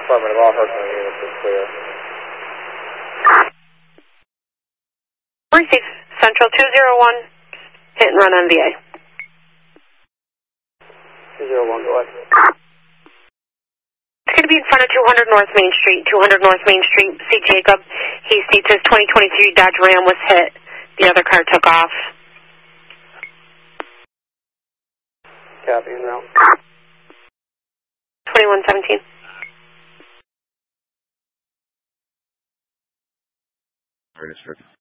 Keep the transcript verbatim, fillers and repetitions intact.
Affirmative, all Hurricane units is clear. Receive. Central two zero one, hit and run N V A. two zero one, go ahead. It's going to be in front of two hundred North Main Street. two hundred North Main Street. See Jacob. He states his twenty twenty-three Dodge Ram was hit. The other car took off. Copy, and route. twenty-one seventeen. Registered.